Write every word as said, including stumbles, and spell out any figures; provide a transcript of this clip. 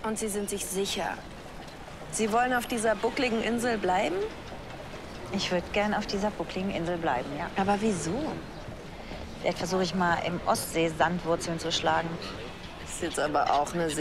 Und Sie sind sich sicher? Sie wollen auf dieser buckligen Insel bleiben? Ich würde gern auf dieser buckligen Insel bleiben, ja. Aber wieso? Vielleicht versuche ich mal im Ostsee Sandwurzeln zu schlagen. Das ist jetzt aber auch eine